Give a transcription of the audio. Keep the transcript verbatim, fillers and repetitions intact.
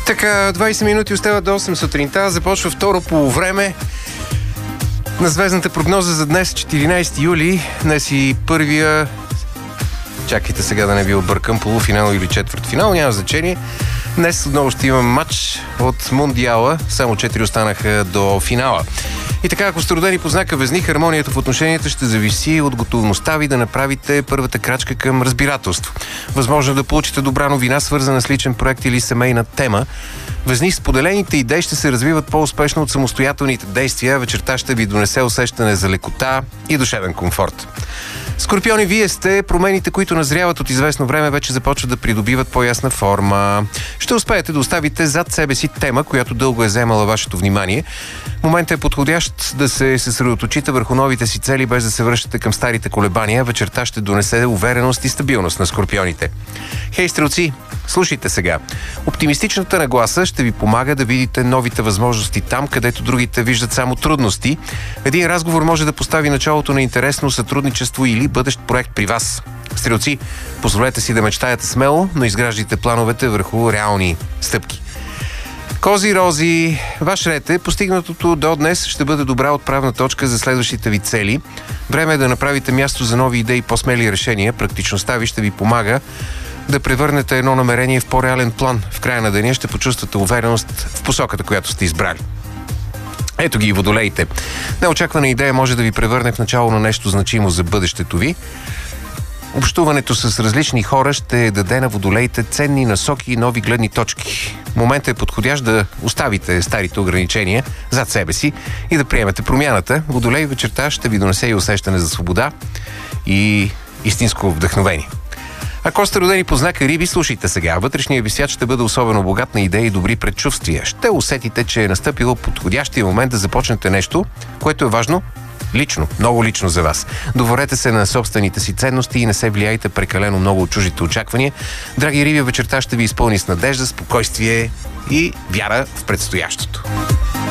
Така, двайсет минути остават до осем сутринта. Започва второ полувреме на звездната прогноза за днес, четиринайсети юли. Днес и първия... Чакайте сега да не ви объркам, полуфинал или четвъртфинал, няма значение. Днес отново ще имам матч от Мондиала. Само четири останаха до финала. И така, ако сте родени по знака Везни, хармонията в отношенията ще зависи от готовността ви да направите първата крачка към разбирателство. Възможно да получите добра новина, свързана с личен проект или семейна тема. Везни, споделените идеи ще се развиват по-успешно от самостоятелните действия. Вечерта ще ви донесе усещане за лекота и душевен комфорт. Скорпиони, вие сте. Промените, които назряват от известно време, вече започват да придобиват по-ясна форма. Ще успеете да оставите зад себе си тема, която дълго е заемала вашето внимание. Моментът е подходящ да се съсредоточите върху новите си цели, без да се връщате към старите колебания. Вечерта ще донесе увереност и стабилност на скорпионите. Хей, стрелци, слушайте сега. Оптимистичната нагласа ще ви помага да видите новите възможности там, където другите виждат само трудности. Един разговор може да постави началото на интересно сътрудничество или бъдещ проект при вас. Стрелци, позволете си да мечтаете смело, но изграждайте плановете върху реални стъпки. Кози, рози, ваш ред е. Постигнатото до днес ще бъде добра отправна точка за следващите ви цели. Време е да направите място за нови идеи и по-смели решения. Практичността ви ще ви помага да превърнете едно намерение в по-реален план. В края на деня ще почувствате увереност в посоката, която сте избрали. Ето ги и водолеите. Неочаквана идея може да ви превърне в начало на нещо значимо за бъдещето ви. Общуването с различни хора ще даде на водолеите ценни насоки и нови гледни точки. Моментът е подходящ да оставите старите ограничения зад себе си и да приемете промяната. Водолей вечерта ще ви донесе и усещане за свобода и истинско вдъхновение. Ако сте родени по знака Риби, слушайте сега. Вътрешният ви свят ще бъде особено богат на идеи и добри предчувствия. Ще усетите, че е настъпило подходящия момент да започнете нещо, което е важно лично, много лично за вас. Доверете се на собствените си ценности и не се влияйте прекалено много от чуждите очаквания. Драги Риби, вечерта ще ви изпълни с надежда, спокойствие и вяра в предстоящото.